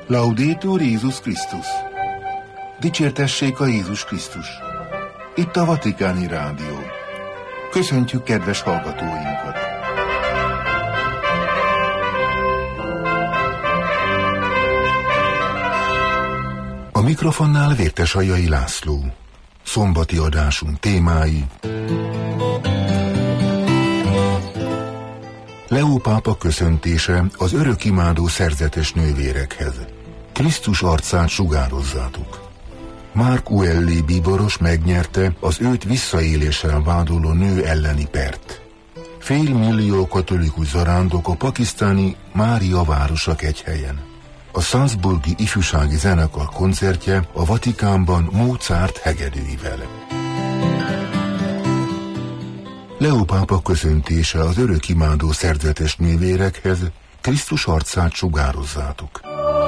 Laudetur Jézus Krisztus! Dicsértessék a Jézus Krisztus! Itt a Vatikáni Rádió. Köszöntjük kedves hallgatóinkat! A mikrofonnál Vértesajai László. Szombati adásunk témái: Leó pápa köszöntése az örökimádó szerzetes nővérekhez. Krisztus arcát sugározzátok. Mark Ueli bíboros megnyerte az őt visszaéléssel vádoló nő elleni pert. 500 000 katolikus zarándok a pakisztáni Mária városa Kegyhelyen. A Salzburgi ifjúsági zenekar koncertje a Vatikánban Mozart hegedűivel. Leó pápa köszöntése az örökimádó szerzetes nővérekhez. Krisztus arcát sugározzátok.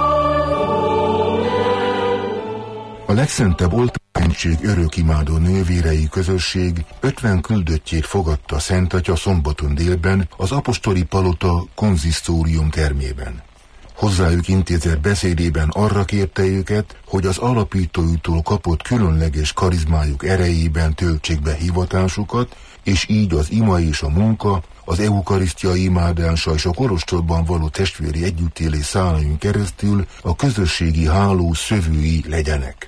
A legszentebb oltárendség örökimádó nővérei közösség 50 küldöttjét fogadta Szent Atya szombaton délben az apostoli palota konzisztórium termében. Hozzájuk intézett beszédében arra kérte őket, hogy az alapítójútól kapott különleges karizmájuk erejében töltsék be hivatásukat, és így az ima és a munka, az eukarisztia imádása és a kolostorban való testvéri együttélés szálain keresztül a közösségi háló szövői legyenek.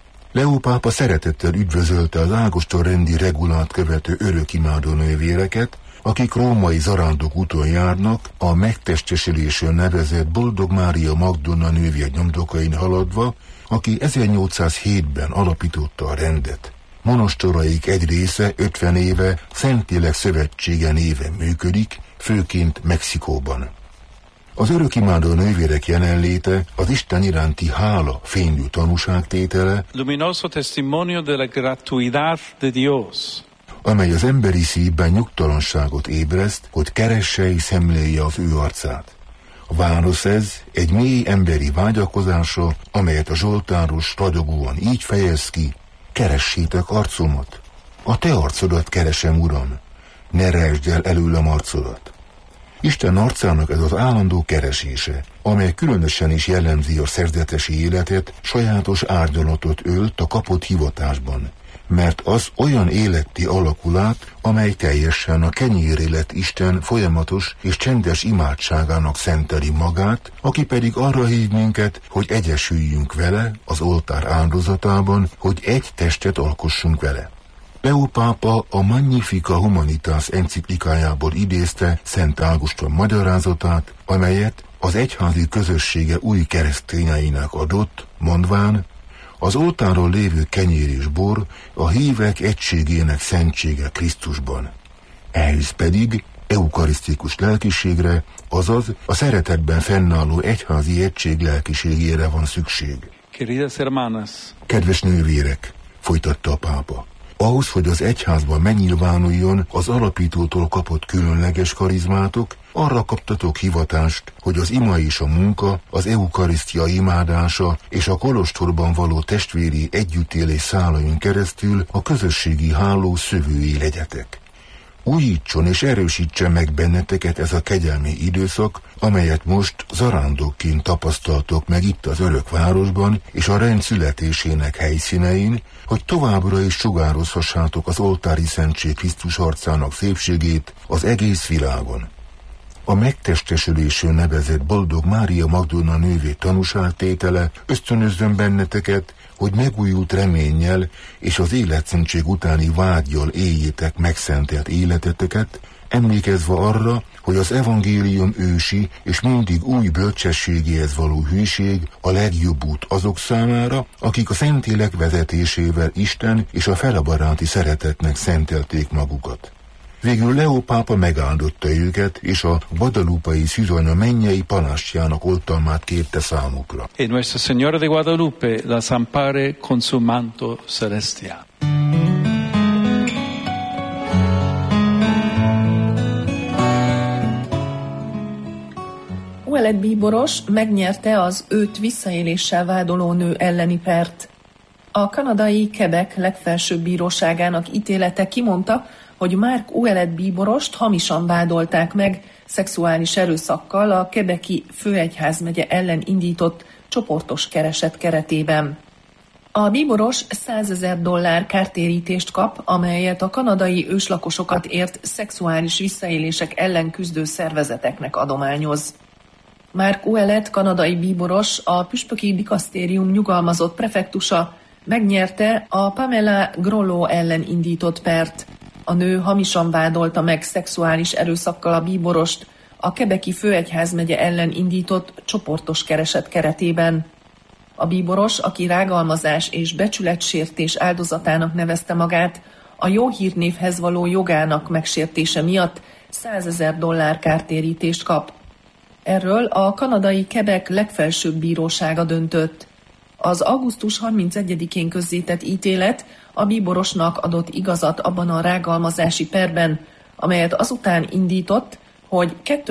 Leó pápa szeretettel üdvözölte az ágostonrendi regulát követő örökimádó nővéreket, akik római zarándok úton járnak, a megtestesülésről nevezett Boldog Mária Magdolna nővér nyomdokain haladva, aki 1807-ben alapította a rendet. Monostoraik egy része 50 éve Szentlélek Szövetsége néven működik, főként Mexikóban. Az örökimádó nővérek jelenléte az Isten iránti hála fénylő tanúságtétele, luminoso testimonio de la gratuidad de Dios, amely az emberi szívben nyugtalanságot ébreszt, hogy keresse és szemléje az ő arcát. A válasz ez egy mély emberi vágyakozása, amelyet a zsoltáros ragyogóan így fejez ki: keressétek arcomat. A te arcodat keresem, Uram, ne rejtsd el előlem arcodat. Isten arcának ez az állandó keresése, amely különösen is jellemzi a szerzetesi életet, sajátos árnyalatot ölt a kapott hivatásban, mert az olyan életti alakul át, amely teljesen a kenyérélet Isten folyamatos és csendes imádságának szenteli magát, aki pedig arra hív minket, hogy egyesüljünk vele az oltár áldozatában, hogy egy testet alkossunk vele. Leó pápa a Magnificat Humanitas enciklikájából idézte Szent Ágoston magyarázatát, amelyet az egyházi közössége új keresztényeinek adott, mondván: az oltáron lévő kenyér és bor a hívek egységének szentsége Krisztusban. Ehhez pedig eukarisztikus lelkiségre, azaz a szeretetben fennálló egyházi egység lelkiségére van szükség. Queridas hermanas, kedves nővérek, folytatta a pápa, ahhoz, hogy az egyházban megnyilvánuljon az alapítótól kapott különleges karizmátok, arra kaptatok hivatást, hogy az ima és a munka, az eukarisztia imádása és a kolostorban való testvéri együttélés szálain keresztül a közösségi háló szövői legyetek. Újítson és erősítse meg benneteket ez a kegyelmi időszak, amelyet most zarándokként tapasztaltok meg itt az örökvárosban és a rend születésének helyszínein, hogy továbbra is sugározhassátok az oltári szentség Krisztus arcának szépségét az egész világon. A megtestesülésről nevezett Boldog Mária Magdolna nővér tanúságtétele ösztönözzön benneteket, hogy megújult reménnyel és az életszentség utáni vággyal éljétek megszentelt életeteket, emlékezve arra, hogy az evangélium ősi és mindig új bölcsességéhez való hűség a legjobb út azok számára, akik a Szentlélek vezetésével Isten és a felebaráti szeretetnek szentelték magukat. Végül Leó pápa megáldotta őket, és a guadalupai szűzanya mennyei panástjának oltalmát kérte számukra. E Nuestra Señora de Guadalupe las ampare con su manto celestial. Ueli bíboros megnyerte az őt visszaéléssel vádoló nő elleni pert. A kanadai Quebec legfelsőbb bíróságának ítélete kimondta, hogy Mark Ueli bíborost hamisan vádolták meg szexuális erőszakkal a quebeci főegyházmegye ellen indított csoportos kereset keretében. A bíboros $100,000 kártérítést kap, amelyet a kanadai őslakosokat ért szexuális visszaélések ellen küzdő szervezeteknek adományoz. Mark Ouellet kanadai bíboros, a püspöki dikasztérium nyugalmazott prefektusa megnyerte a Pamela Grollo ellen indított pert. A nő hamisan vádolta meg szexuális erőszakkal a bíborost a Quebeci főegyházmegye ellen indított csoportos kereset keretében. A bíboros, aki rágalmazás és becsületsértés áldozatának nevezte magát, a jó hírnévhez való jogának megsértése miatt $100,000 kártérítést kap. Erről a kanadai Quebec legfelsőbb bírósága döntött. Az augusztus 31-én közzétett ítélet a bíborosnak adott igazat abban a rágalmazási perben, amelyet azután indított, hogy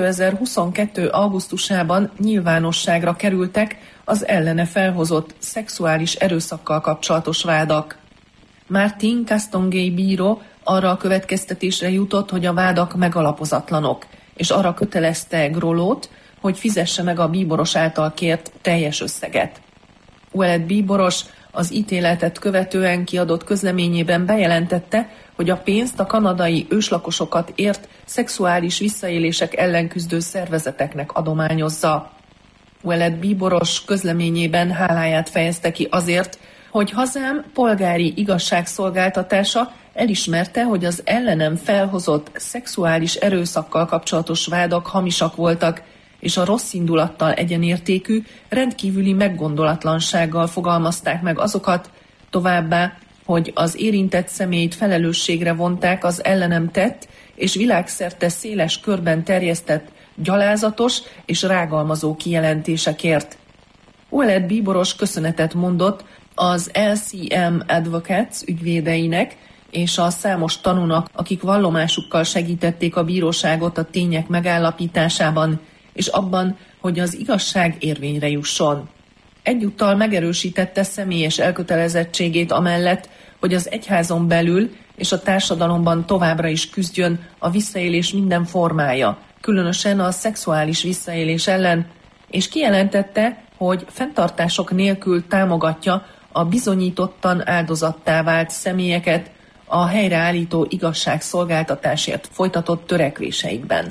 2022. augusztusában nyilvánosságra kerültek az ellene felhozott szexuális erőszakkal kapcsolatos vádak. Martin Castonguay bíró arra a következtetésre jutott, hogy a vádak megalapozatlanok, és arra kötelezte Grollót, hogy fizesse meg a bíboros által kért teljes összeget. Ouellet bíboros az ítéletet követően kiadott közleményében bejelentette, hogy a pénzt a kanadai őslakosokat ért szexuális visszaélések ellen küzdő szervezeteknek adományozza. Ouellet bíboros közleményében háláját fejezte ki azért, hogy hazám polgári igazságszolgáltatása elismerte, hogy az ellenem felhozott szexuális erőszakkal kapcsolatos vádak hamisak voltak, és a rossz indulattal egyenértékű, rendkívüli meggondolatlansággal fogalmazták meg azokat, továbbá, hogy az érintett személyt felelősségre vonták az ellenem tett és világszerte széles körben terjesztett gyalázatos és rágalmazó kijelentésekért. Ouellet bíboros köszönetet mondott az LCM Advocates ügyvédeinek és a számos tanúnak, akik vallomásukkal segítették a bíróságot a tények megállapításában, és abban, hogy az igazság érvényre jusson. Egyúttal megerősítette személyes elkötelezettségét amellett, hogy az egyházon belül és a társadalomban továbbra is küzdjön a visszaélés minden formája, különösen a szexuális visszaélés ellen, és kijelentette, hogy fenntartások nélkül támogatja a bizonyítottan áldozattá vált személyeket a helyreállító igazságszolgáltatásért folytatott törekvéseikben.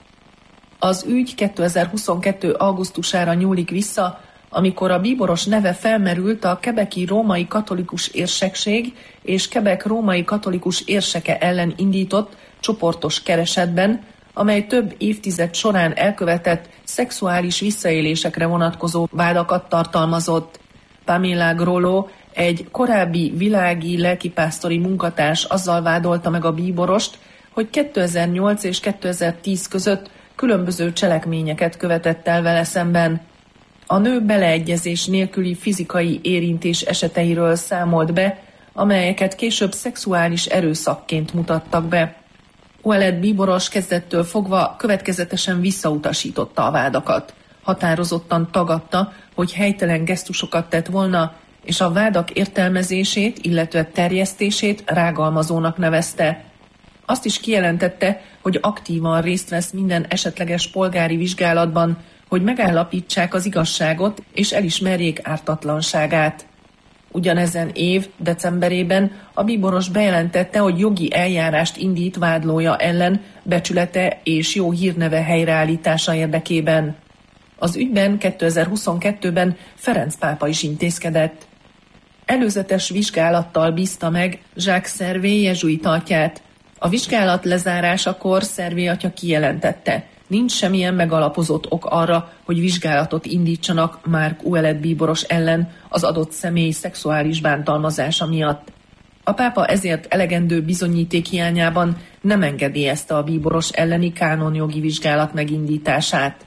Az ügy 2022. augusztusára nyúlik vissza, amikor a bíboros neve felmerült a Quebeci római katolikus érsekség és Quebec római katolikus érseke ellen indított csoportos keresetben, amely több évtized során elkövetett szexuális visszaélésekre vonatkozó vádakat tartalmazott. Pamela Grollo, egy korábbi világi lelkipásztori munkatárs azzal vádolta meg a bíborost, hogy 2008 és 2010 között különböző cselekményeket követett el vele szemben. A nő beleegyezés nélküli fizikai érintés eseteiről számolt be, amelyeket később szexuális erőszakként mutattak be. Ouellet bíboros kezdettől fogva következetesen visszautasította a vádakat. Határozottan tagadta, hogy helytelen gesztusokat tett volna, és a vádak értelmezését, illetve terjesztését rágalmazónak nevezte. Azt is kijelentette, hogy aktívan részt vesz minden esetleges polgári vizsgálatban, hogy megállapítsák az igazságot és elismerjék ártatlanságát. Ugyanezen év decemberében a bíboros bejelentette, hogy jogi eljárást indít vádlója ellen becsülete és jó hírneve helyreállítása érdekében. Az ügyben 2022-ben Ferenc pápa is intézkedett. Előzetes vizsgálattal bízta meg Jacques Servet jezsuita atyát. A vizsgálat lezárásakor Servet atya kijelentette, nincs semmilyen megalapozott ok arra, hogy vizsgálatot indítsanak Mark Ouellet bíboros ellen az adott személy szexuális bántalmazása miatt. A pápa ezért elegendő bizonyíték hiányában nem engedélyezte a bíboros elleni kánonjogi vizsgálat megindítását.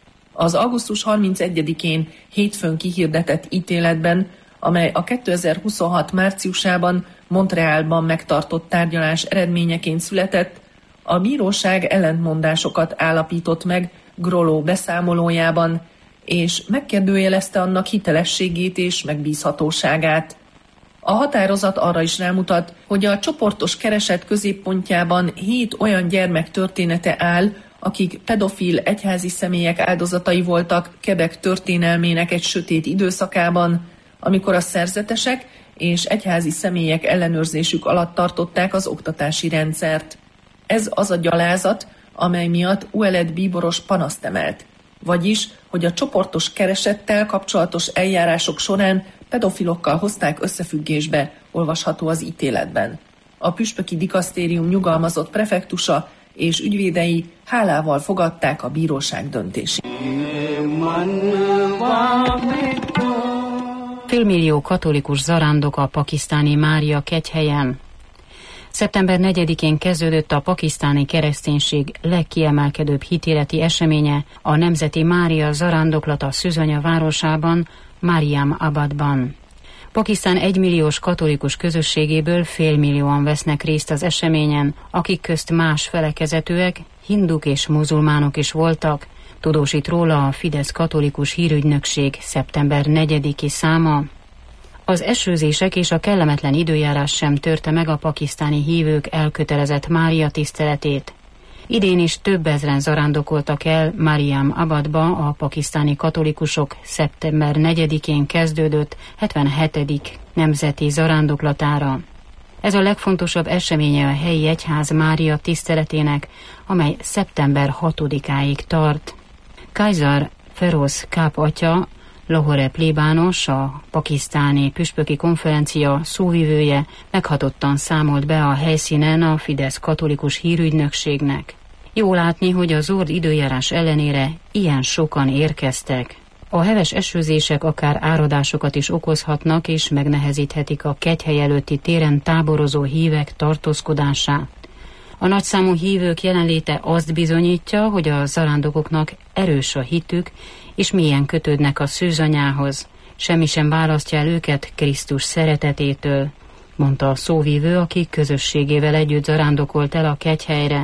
Az augusztus 31-én hétfőn kihirdetett ítéletben, amely a 2026 márciusában Montrealban megtartott tárgyalás eredményeként született, a bíróság ellentmondásokat állapított meg Grollo beszámolójában, és megkérdőjelezte annak hitelességét és megbízhatóságát. A határozat arra is rámutat, hogy a csoportos kereset középpontjában 7 olyan gyermek története áll, akik pedofil egyházi személyek áldozatai voltak Quebec történelmének egy sötét időszakában, amikor a szerzetesek és egyházi személyek ellenőrzésük alatt tartották az oktatási rendszert. Ez az a gyalázat, amely miatt Ouellette bíboros panaszt emelt, vagyis, hogy a csoportos keresettel kapcsolatos eljárások során pedofilokkal hozták összefüggésbe, olvasható az ítéletben. A püspöki dikasztérium nyugalmazott prefektusa és ügyvédei hálával fogadták a bíróság döntését. Félmillió katolikus zarándok a pakisztáni Mária kegyhelyen. Szeptember 4-én kezdődött a pakisztáni kereszténység legkiemelkedőbb hitéleti eseménye, a Nemzeti Mária zarándoklata Szűzanya városában, Mariam Abadban. Pakisztán 1 milliós katolikus közösségéből félmillióan vesznek részt az eseményen, akik közt más felekezetűek, hinduk és muzulmánok is voltak, tudósít róla a Fidesz katolikus hírügynökség szeptember 4-i száma. Az esőzések és a kellemetlen időjárás sem törte meg a pakisztáni hívők elkötelezett Mária tiszteletét. Idén is több ezren zarándokoltak el Mariam Abadba a pakisztáni katolikusok szeptember 4-én kezdődött 77. nemzeti zarándoklatára. Ez a legfontosabb eseménye a helyi egyház Mária tiszteletének, amely szeptember 6-áig tart. Kaiser Feroz Káp atya, Lahore plébános, a pakisztáni püspöki konferencia szóvivője meghatottan számolt be a helyszínen a Fidesz katolikus hírügynökségnek. Jó látni, hogy a zord időjárás ellenére ilyen sokan érkeztek. A heves esőzések akár áradásokat is okozhatnak és megnehezíthetik a kegyhely előtti téren táborozó hívek tartózkodását. A nagyszámú hívők jelenléte azt bizonyítja, hogy a zarándokoknak erős a hitük, és mélyen kötődnek a szűzanyához. Semmi sem választja el őket Krisztus szeretetétől, mondta a szóvívő, aki közösségével együtt zarándokolt el a kegyhelyre.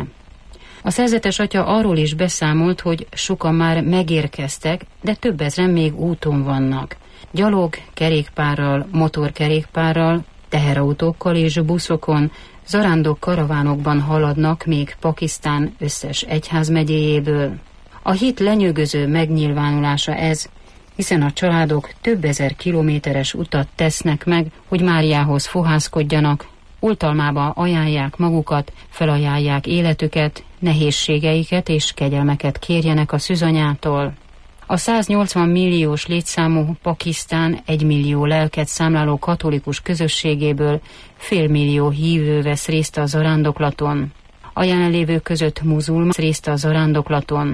A szerzetes atya arról is beszámolt, hogy sokan már megérkeztek, de több ezren még úton vannak. Gyalog, kerékpárral, motorkerékpárral, teherautókkal és buszokon, zarándok karavánokban haladnak még Pakisztán összes egyházmegyéjéből. A hit lenyűgöző megnyilvánulása ez, hiszen a családok több ezer kilométeres utat tesznek meg, hogy Máriához fohászkodjanak, oltalmába ajánlják magukat, felajánlják életüket, nehézségeiket és kegyelmeket kérjenek a szűzanyától. A 180 milliós létszámú Pakisztán 1 millió lelket számláló katolikus közösségéből félmillió hívő vesz részt a zarándoklaton. A jelenlévők között muzulmán részt a zarándoklaton.